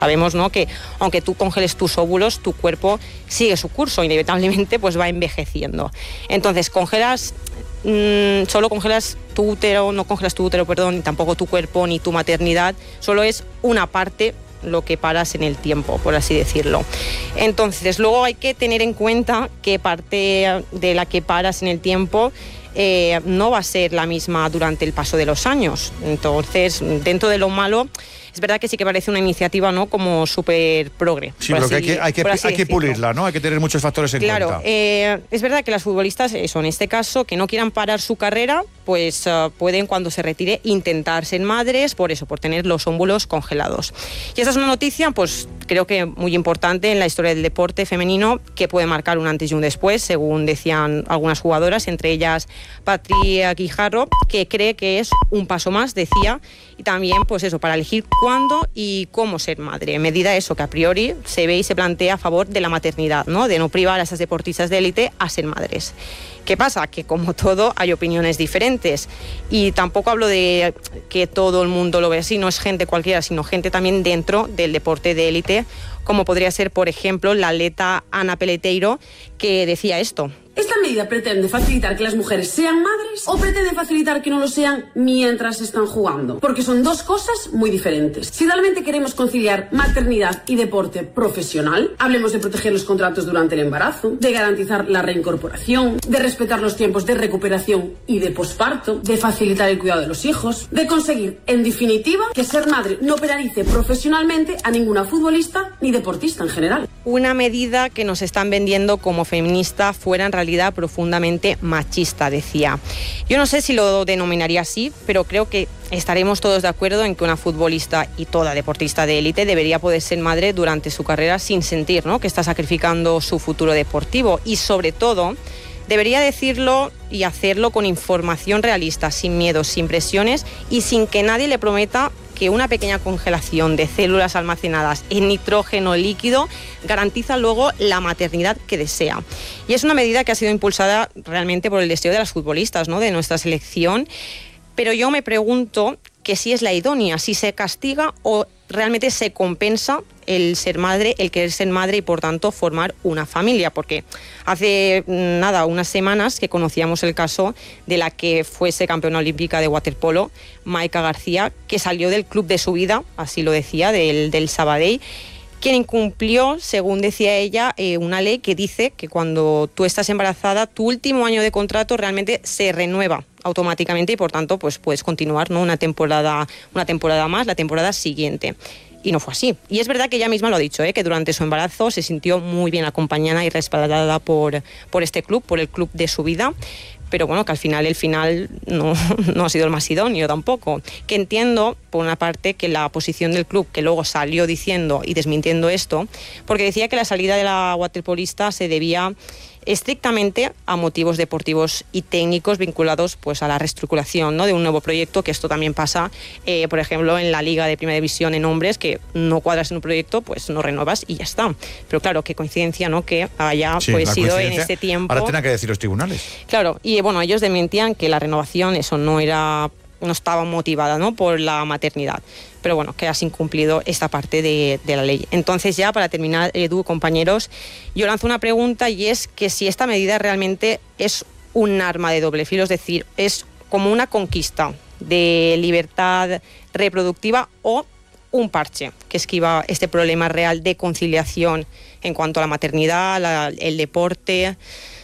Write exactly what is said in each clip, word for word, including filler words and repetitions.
Sabemos, ¿no?, que aunque tú congeles tus óvulos, tu cuerpo sigue su curso, inevitablemente pues va envejeciendo. Entonces, congelas, mmm, solo congelas tu útero, no congelas tu útero, perdón, ni tampoco tu cuerpo, ni tu maternidad, solo es una parte lo que paras en el tiempo, por así decirlo. Entonces, luego hay que tener en cuenta que parte de la que paras en el tiempo eh, no va a ser la misma durante el paso de los años. Entonces, dentro de lo malo, es verdad que sí que parece una iniciativa, ¿no?, como súper progre. Sí, pero así, que hay que, hay que, hay que pulirla, ¿no? Hay que tener muchos factores en claro, cuenta. Claro, eh, es verdad que las futbolistas, eso, en este caso, que no quieran parar su carrera, pues uh, pueden, cuando se retire, intentar ser madres, por eso, por tener los óvulos congelados. Y esa es una noticia, pues creo que muy importante en la historia del deporte femenino, que puede marcar un antes y un después, según decían algunas jugadoras, entre ellas Patria Guijarro, que cree que es un paso más, decía, y también, pues eso, para elegir cuándo y cómo ser madre, medida eso que a priori se ve y se plantea a favor de la maternidad, ¿no?, de no privar a esas deportistas de élite a ser madres. ¿Qué pasa? Que como todo hay opiniones diferentes, y tampoco hablo de que todo el mundo lo ve así, no es gente cualquiera, sino gente también dentro del deporte de élite, como podría ser, por ejemplo, la atleta Ana Peleteiro, que decía esto. ¿Esta medida pretende facilitar que las mujeres sean madres o pretende facilitar que no lo sean mientras están jugando? Porque son dos cosas muy diferentes. Si realmente queremos conciliar maternidad y deporte profesional, hablemos de proteger los contratos durante el embarazo, de garantizar la reincorporación, de respetar los tiempos de recuperación y de posparto, de facilitar el cuidado de los hijos, de conseguir, en definitiva, que ser madre no penalice profesionalmente a ninguna futbolista ni deportista en general. Una medida que nos están vendiendo como feminista fuera en realidad profundamente machista, decía. Yo no sé si lo denominaría así, pero creo que estaremos todos de acuerdo en que una futbolista y toda deportista de élite debería poder ser madre durante su carrera sin sentir, ¿no?, que está sacrificando su futuro deportivo, y sobre todo debería decirlo y hacerlo con información realista, sin miedos, sin presiones y sin que nadie le prometa que una pequeña congelación de células almacenadas en nitrógeno líquido garantiza luego la maternidad que desea. Y es una medida que ha sido impulsada realmente por el deseo de las futbolistas, ¿no?, de nuestra selección, pero yo me pregunto que si es la idónea, si se castiga o realmente se compensa el ser madre, el querer ser madre y por tanto formar una familia, porque hace nada, unas semanas que conocíamos el caso de la que fuese campeona olímpica de waterpolo, Maika García, que salió del club de su vida, así lo decía, del, del Sabadell, quien incumplió, según decía ella, eh, una ley que dice que cuando tú estás embarazada, tu último año de contrato realmente se renueva automáticamente y por tanto pues puedes continuar, ¿no?, una temporada, una temporada más, la temporada siguiente. Y no fue así. Y es verdad que ella misma lo ha dicho, ¿eh?, que durante su embarazo se sintió muy bien acompañada y respaldada por, por este club, por el club de su vida. Pero bueno, que al final el final no, no ha sido el más idóneo tampoco. Que entiendo, por una parte, que la posición del club, que luego salió diciendo y desmintiendo esto, porque decía que la salida de la waterpolista se debía estrictamente a motivos deportivos y técnicos vinculados pues a la reestructuración, ¿no?, de un nuevo proyecto, que esto también pasa, eh, por ejemplo, en la Liga de Primera División en hombres, que no cuadras en un proyecto, pues no renovas y ya está. Pero claro, qué coincidencia, ¿no?, que haya sí, pues sido en ese tiempo. Ahora tendrán que decir los tribunales. Claro, y bueno, ellos desmentían que la renovación, eso no era, no estaba motivada, ¿no?, por la maternidad. Pero bueno, que has incumplido esta parte de, de la ley. Entonces ya, para terminar, Edu, compañeros, yo lanzo una pregunta, y es que si esta medida realmente es un arma de doble filo, es decir, es como una conquista de libertad reproductiva o un parche que esquiva este problema real de conciliación en cuanto a la maternidad, la, el deporte.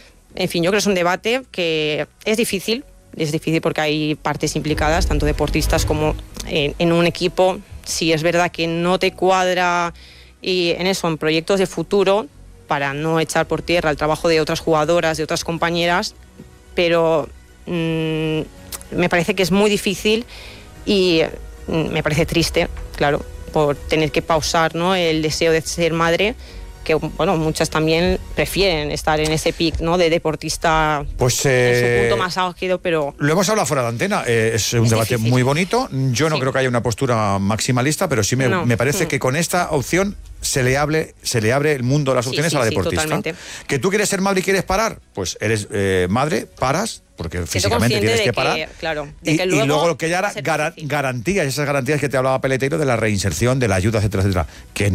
En fin, yo creo que es un debate que es difícil, es difícil porque hay partes implicadas, tanto deportistas como en, en un equipo. Si es verdad que no te cuadra y en eso, en proyectos de futuro, para no echar por tierra el trabajo de otras jugadoras, de otras compañeras, pero mmm, me parece que es muy difícil y mmm, me parece triste, claro, por tener que pausar, ¿no?, el deseo de ser madre, que bueno, muchas también prefieren estar en ese pic, ¿no?, de deportista, pues, eh, en su punto más álgido, pero... Lo hemos hablado fuera de antena, eh, es un es debate difícil. Muy bonito. Yo no sí. creo que haya una postura maximalista, pero sí me, no. me parece mm. que con esta opción se le, hable, se le abre el mundo de las opciones sí, sí, a la deportista. Sí, totalmente. ¿Que tú quieres ser madre y quieres parar? Pues eres eh, madre, paras, porque físicamente tienes que parar. Que, claro, de que y, luego y luego lo que ya era gar- garantías, esas garantías que te hablaba Peleteiro de la reinserción, de la ayuda, etcétera, etcétera. Que